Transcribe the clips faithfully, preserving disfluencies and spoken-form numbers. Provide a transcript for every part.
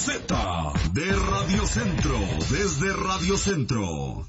Z de Radio Centro, desde Radio Centro.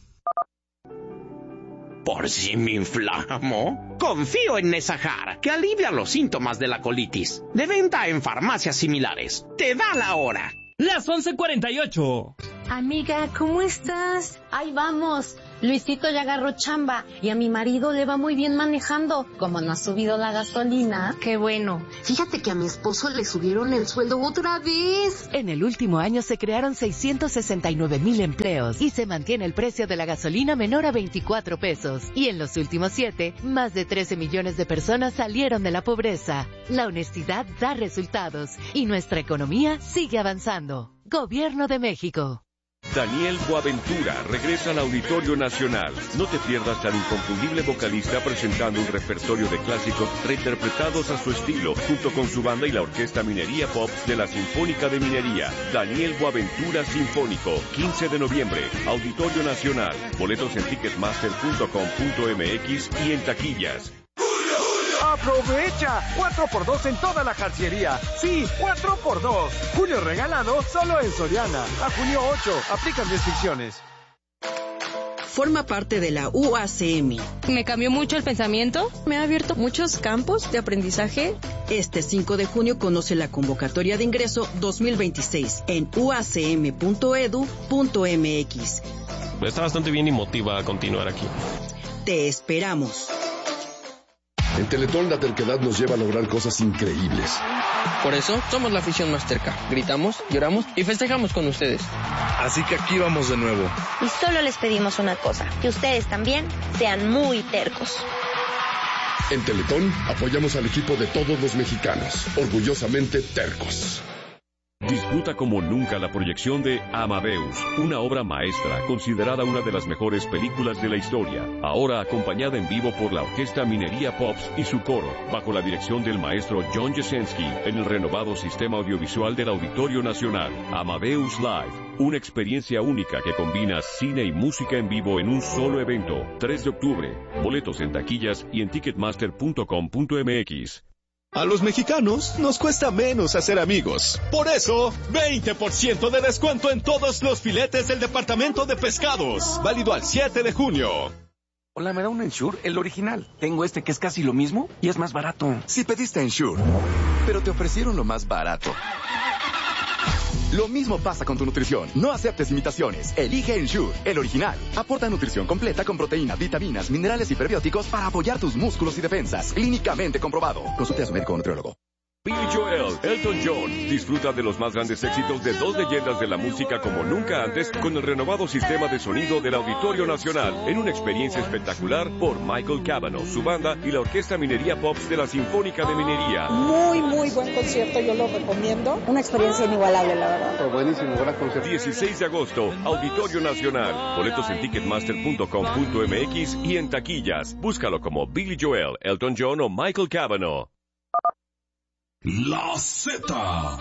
¿Por si me inflamo? Confío en Nesajar, que alivia los síntomas de la colitis. De venta en farmacias similares. Te da la hora. Las once cuarenta y ocho. Amiga, ¿cómo estás? Ahí vamos. Luisito ya agarró chamba y a mi marido le va muy bien manejando. Como no ha subido la gasolina. Qué bueno. Fíjate que a mi esposo le subieron el sueldo otra vez. En el último año se crearon seiscientos sesenta y nueve mil empleos y se mantiene el precio de la gasolina menor a veinticuatro pesos. Y en los últimos siete, más de trece millones de personas salieron de la pobreza. La honestidad da resultados y nuestra economía sigue avanzando. Gobierno de México. Daniel Boaventura regresa al Auditorio Nacional. No te pierdas al inconfundible vocalista presentando un repertorio de clásicos reinterpretados a su estilo, junto con su banda y la Orquesta Minería Pop de la Sinfónica de Minería. Daniel Boaventura Sinfónico, quince de noviembre, Auditorio Nacional. Boletos en ticketmaster punto com punto m x y en taquillas. ¡Aprovecha! cuatro por dos en toda la jarciería. Sí, cuatro por dos. Julio regalado solo en Soriana. A junio ocho. Aplican restricciones. Forma parte de la U A C M. Me cambió mucho el pensamiento. Me ha abierto muchos campos de aprendizaje. Este cinco de junio conoce la convocatoria de ingreso dos mil veintiséis en u a c m punto e d u punto m x. Está bastante bien y motiva a continuar aquí. Te esperamos. En Teletón la terquedad nos lleva a lograr cosas increíbles. Por eso somos la afición más terca. Gritamos, lloramos y festejamos con ustedes. Así que aquí vamos de nuevo. Y solo les pedimos una cosa, que ustedes también sean muy tercos. En Teletón apoyamos al equipo de todos los mexicanos, orgullosamente tercos. Disfruta como nunca la proyección de Amadeus, una obra maestra considerada una de las mejores películas de la historia, ahora acompañada en vivo por la Orquesta Minería Pops y su coro, bajo la dirección del maestro John Jasenski, en el renovado sistema audiovisual del Auditorio Nacional. Amadeus Live, una experiencia única que combina cine y música en vivo en un solo evento. tres de octubre, boletos en taquillas y en ticketmaster punto com punto m x. A los mexicanos nos cuesta menos hacer amigos. Por eso, veinte por ciento de descuento en todos los filetes del departamento de pescados. Válido al siete de junio. Hola, ¿me da un Ensure? El original. Tengo este que es casi lo mismo y es más barato. Si pediste Ensure, pero te ofrecieron lo más barato. Lo mismo pasa con tu nutrición. No aceptes imitaciones. Elige Ensure, el original. Aporta nutrición completa con proteínas, vitaminas, minerales y prebióticos para apoyar tus músculos y defensas. Clínicamente comprobado. Consulte a su médico o nutriólogo. Billy Joel, Elton John, disfruta de los más grandes éxitos de dos leyendas de la música como nunca antes con el renovado sistema de sonido del Auditorio Nacional en una experiencia espectacular por Michael Cavanaugh, su banda y la Orquesta Minería Pops de la Sinfónica de Minería. Muy, muy buen concierto, yo lo recomiendo. Una experiencia inigualable, la verdad. Oh, buenísimo, gran concierto. dieciséis de agosto, Auditorio Nacional. Boletos en ticketmaster punto com punto m x y en taquillas. Búscalo como Billy Joel, Elton John o Michael Cavanaugh. La Z.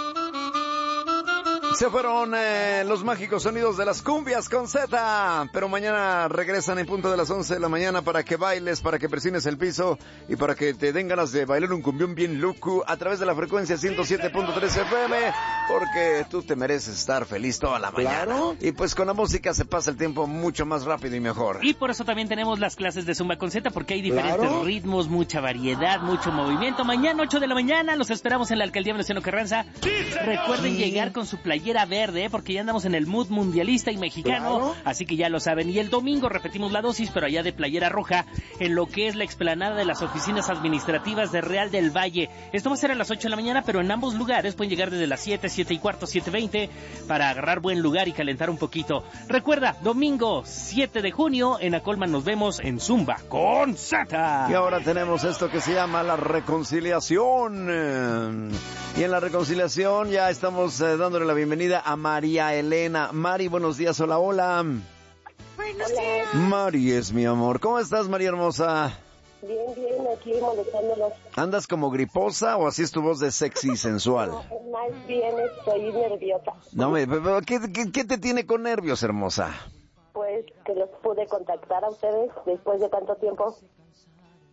Se fueron eh, los mágicos sonidos de las cumbias con Z, pero mañana regresan en punto de las once de la mañana para que bailes, para que presines el piso y para que te den ganas de bailar un cumbión bien loco a través de la frecuencia ciento siete punto tres F M, porque tú te mereces estar feliz toda la mañana. ¿Claro? Y pues con la música se pasa el tiempo mucho más rápido y mejor. Y por eso también tenemos las clases de Zumba con Z, porque hay diferentes ¿Claro? ritmos, mucha variedad, mucho movimiento. Mañana ocho de la mañana los esperamos en la Alcaldía Venustiano Carranza. Recuerden Sí. llegar con su playera verde, porque ya andamos en el mood mundialista y mexicano, Claro. así que ya lo saben. Y el domingo repetimos la dosis, pero allá de playera roja, en lo que es la explanada de las oficinas administrativas de Real del Valle. Esto va a ser a las ocho de la mañana, pero en ambos lugares pueden llegar desde las siete, siete y cuarto, siete veinte, para agarrar buen lugar y calentar un poquito. Recuerda, domingo siete de junio, en Acolman nos vemos en Zumba con Z. Y ahora tenemos esto que se llama la reconciliación. Eh, Y en la reconciliación ya estamos eh, dándole la bienvenida a María Elena. Mari, buenos días, hola, hola. Buenos días. Mari es mi amor. ¿Cómo estás, María hermosa? Bien, bien, aquí molestándolos. ¿Andas como griposa o así es tu voz de sexy y sensual? No, más bien estoy nerviosa. No, me, pero ¿qué, qué, ¿qué te tiene con nervios, hermosa? Pues que los pude contactar a ustedes después de tanto tiempo.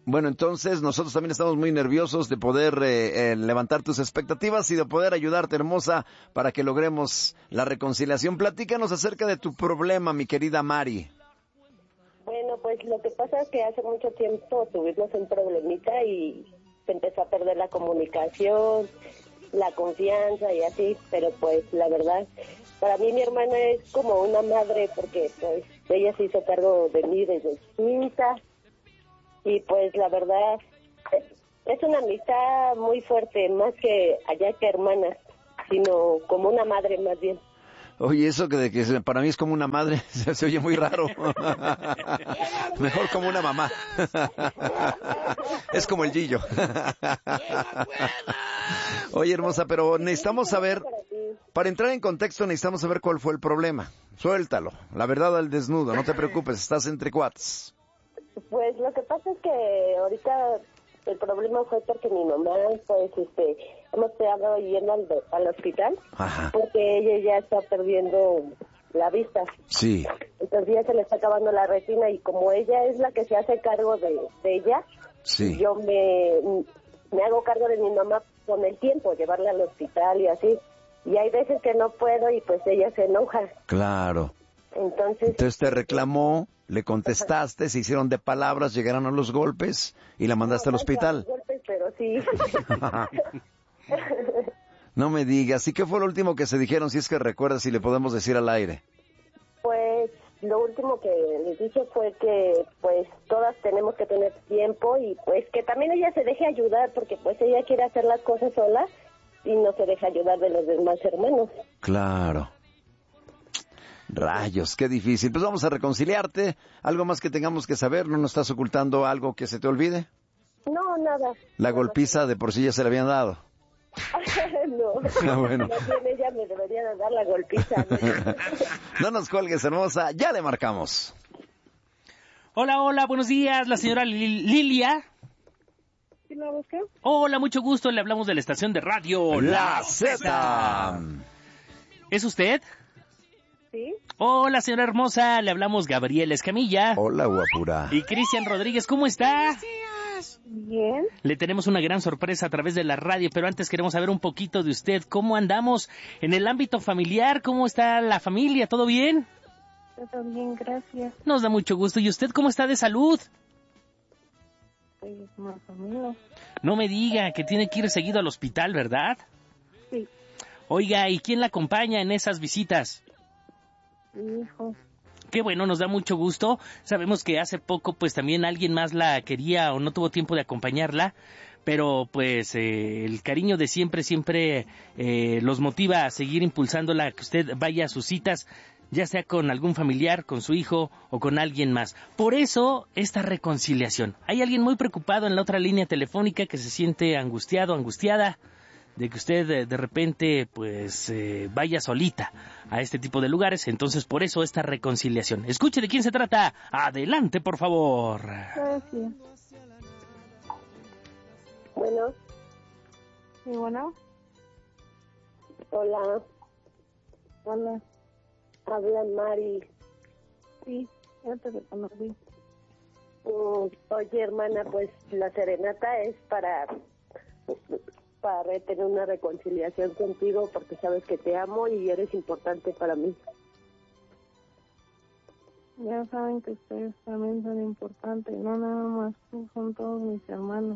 Bueno, entonces nosotros también estamos muy nerviosos de poder eh, eh, levantar tus expectativas y de poder ayudarte, hermosa, para que logremos la reconciliación. Platícanos acerca de tu problema, mi querida Mari. Bueno, pues lo que pasa es que hace mucho tiempo tuvimos un problemita y se empezó a perder la comunicación, la confianza y así, pero pues la verdad, para mí mi hermana es como una madre porque pues ella se hizo cargo de mí desde chiquita. Y pues la verdad, es una amistad muy fuerte, más que allá que hermanas, sino como una madre más bien. Oye, eso que, de que para mí es como una madre, se, se oye muy raro. Mejor como una mamá. Es como el Gillo. Oye, hermosa, pero necesitamos saber, para entrar en contexto necesitamos saber cuál fue el problema. Suéltalo, la verdad al desnudo, no te preocupes, estás entre cuates. Pues lo que pasa es que ahorita el problema fue porque mi mamá, pues, este, hemos estado yendo al, al hospital. Ajá. Porque ella ya está perdiendo la vista. Sí. Entonces ya se le está acabando la retina y como ella es la que se hace cargo de, de ella, sí. Yo me, me hago cargo de mi mamá con el tiempo, llevarla al hospital y así. Y hay veces que no puedo y pues ella se enoja. Claro. Entonces, Entonces te reclamó, le contestaste, se hicieron de palabras, llegaron a los golpes y la mandaste no, al hospital. No, golpes, pero sí. No me digas, ¿y qué fue lo último que se dijeron, si es que recuerdas, y le podemos decir al aire? Pues lo último que les dije fue que pues todas tenemos que tener tiempo y pues que también ella se deje ayudar porque pues ella quiere hacer las cosas sola y no se deja ayudar de los demás hermanos. Claro. Rayos, qué difícil. Pues vamos a reconciliarte. ¿Algo más que tengamos que saber? ¿No nos estás ocultando algo que se te olvide? No, nada. La golpiza de por sí ya se le habían dado. No, ah, bueno. Más bien ella me debería de dar la golpiza. ¿No? No nos cuelgues, hermosa. Ya le marcamos. Hola, hola, buenos días. La señora Lil- Lilia. ¿Sí la busqué? Hola, mucho gusto. Le hablamos de la estación de radio La Z. ¿Es usted? Sí. Hola, señora hermosa, le hablamos Gabriel Escamilla. Hola, guapura. Y Cristian Rodríguez, ¿cómo está? Bien. Le tenemos una gran sorpresa a través de la radio, pero antes queremos saber un poquito de usted. ¿Cómo andamos en el ámbito familiar? ¿Cómo está la familia? ¿Todo bien? Todo bien, gracias. Nos da mucho gusto. ¿Y usted cómo está de salud? Pues más o menos. No me diga que tiene que ir seguido al hospital, ¿verdad? Sí. Oiga, ¿y quién la acompaña en esas visitas? Mi hijo. Qué bueno, nos da mucho gusto. Sabemos que hace poco pues también alguien más la quería o no tuvo tiempo de acompañarla, pero pues eh, el cariño de siempre, siempre eh, los motiva a seguir impulsándola, que usted vaya a sus citas, ya sea con algún familiar, con su hijo o con alguien más. Por eso, esta reconciliación. Hay alguien muy preocupado en la otra línea telefónica que se siente angustiado, angustiada, de que usted de, de repente pues eh, vaya solita a este tipo de lugares, entonces por eso esta reconciliación. Escuche de quién se trata. Adelante, por favor. Gracias. Bueno. Sí, bueno. Hola. Hola. Habla Mari. Sí, ya te reconocí. Uh, oye, hermana, pues la serenata es para... para tener una reconciliación contigo porque sabes que te amo y eres importante para mí. Ya saben que ustedes también son importantes, no nada más tú, son todos mis hermanos.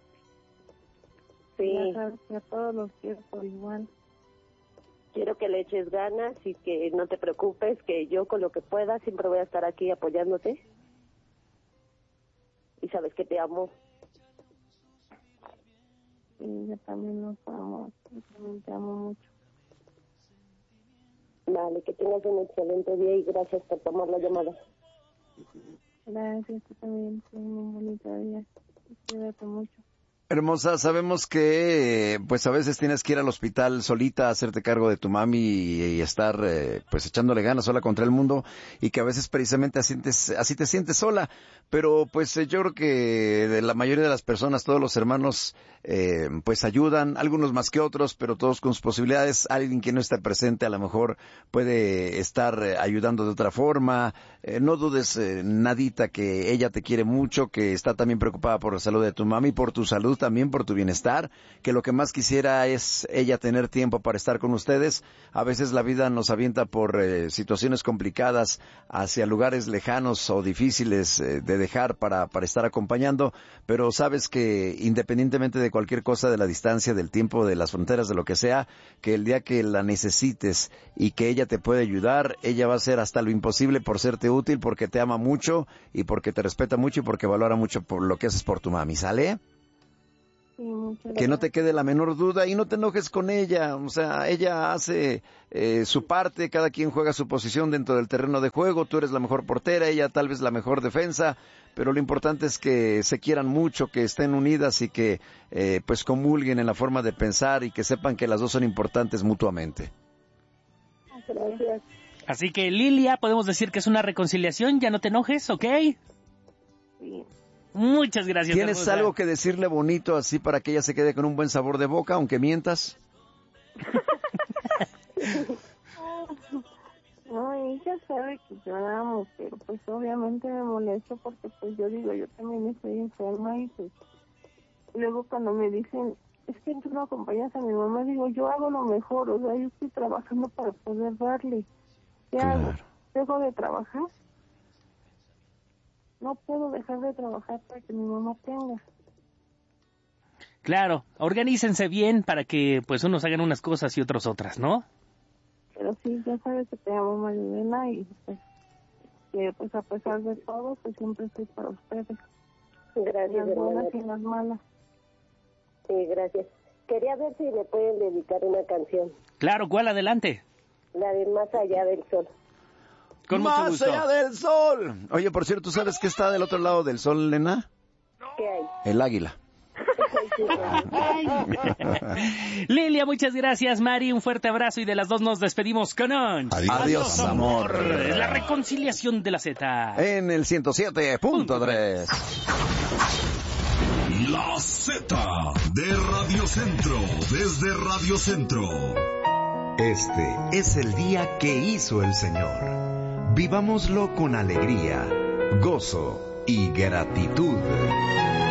Sí. Ya sabes que a todos los quiero por igual. Quiero que le eches ganas y que no te preocupes, que yo con lo que pueda siempre voy a estar aquí apoyándote. Y sabes que te amo. Sí, yo también los amo, yo también te amo mucho. Vale, que tengas un excelente día y gracias por tomar la llamada. Gracias, tú también, ten un bonito día. Cuídate mucho. Hermosa, sabemos que pues a veces tienes que ir al hospital solita, hacerte cargo de tu mami y, y estar eh, pues echándole ganas sola contra el mundo, y que a veces precisamente así te, así te sientes sola, pero pues eh, yo creo que de la mayoría de las personas, todos los hermanos eh, pues ayudan, algunos más que otros, pero todos con sus posibilidades. Alguien que no esté presente a lo mejor puede estar eh, ayudando de otra forma. Eh, no dudes eh, nadita que ella te quiere mucho, que está también preocupada por la salud de tu mami, por tu salud también, por tu bienestar, que lo que más quisiera es ella tener tiempo para estar con ustedes. A veces la vida nos avienta por eh, situaciones complicadas hacia lugares lejanos o difíciles eh, de dejar para, para estar acompañando, pero sabes que independientemente de cualquier cosa, de la distancia, del tiempo, de las fronteras, de lo que sea, que el día que la necesites y que ella te puede ayudar, ella va a hacer hasta lo imposible por serte útil, porque te ama mucho y porque te respeta mucho y porque valora mucho por lo que haces por tu mami, ¿sale? Que no te quede la menor duda y no te enojes con ella. O sea, ella hace eh, su parte, cada quien juega su posición dentro del terreno de juego. Tú eres la mejor portera, ella tal vez la mejor defensa, pero lo importante es que se quieran mucho, que estén unidas y que eh, pues comulguen en la forma de pensar y que sepan que las dos son importantes mutuamente. Gracias. Así que, Lilia, podemos decir que es una reconciliación, ya no te enojes, ¿ok? Sí. Muchas gracias. ¿Tienes hermosa. algo que decirle bonito así para que ella se quede con un buen sabor de boca, aunque mientas? No, ella sabe que yo la amo, pero pues obviamente me molesto porque pues yo digo, yo también estoy enferma y pues luego cuando me dicen, es que tú no acompañas a mi mamá, digo, yo hago lo mejor, o sea, yo estoy trabajando para poder darle. ¿Qué Claro. hago? ¿Dejo de trabajar? No puedo dejar de trabajar para que mi mamá tenga. Claro, organícense bien para que pues unos hagan unas cosas y otros otras, ¿no? Pero sí, ya sabes que te amo, Marilena, y pues, que pues a pesar de todo, pues siempre estoy para ustedes. Gracias, las buenas hermana. y las malas. Sí, gracias. Quería ver si me pueden dedicar una canción. Claro, ¿cuál? Adelante. La de Más allá del sol. Con mucho ¡Más gusto. allá del sol! Oye, por cierto, ¿tú sabes qué está del otro lado del sol, Lena? ¿Qué hay? El águila. Lilia, muchas gracias. Mari, un fuerte abrazo y de las dos nos despedimos con un... Adiós, Adiós amor. La reconciliación de la Z. En el ciento siete punto tres. La Z de Radio Centro, desde Radio Centro. Este es el día que hizo el Señor. Vivámoslo con alegría, gozo y gratitud.